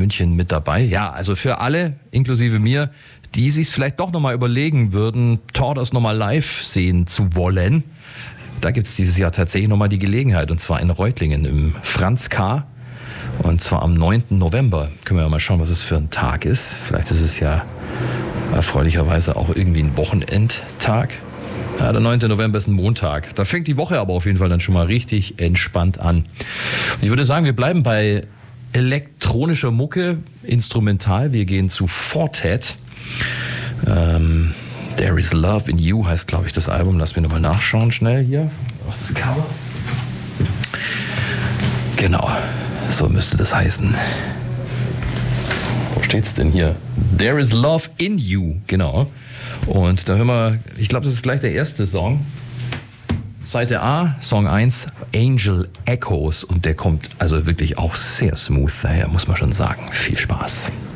München mit dabei. Ja, also für alle, inklusive mir, die sich vielleicht doch nochmal überlegen würden, Tordos nochmal live sehen zu wollen. Da gibt es dieses Jahr tatsächlich nochmal die Gelegenheit, und zwar in Reutlingen im Franz K. Und zwar am 9. November. Können wir ja mal schauen, was es für ein Tag ist. Vielleicht ist es ja erfreulicherweise auch irgendwie ein Wochenendtag. Ja, der 9. November ist ein Montag. Da fängt die Woche aber auf jeden Fall dann schon mal richtig entspannt an. Und ich würde sagen, wir bleiben bei elektronischer Mucke, instrumental. Wir gehen zu Fortet. There is Love in You heißt, glaube ich, das Album. Lass mich nochmal nachschauen, schnell hier auf das Cover. Genau, so müsste das heißen. Wo steht's denn hier? There is Love in You, genau. Und da hören wir, ich glaube, das ist gleich der erste Song. Seite A, Song 1, Angel Echoes. Und der kommt also wirklich auch sehr smooth daher, muss man schon sagen. Viel Spaß.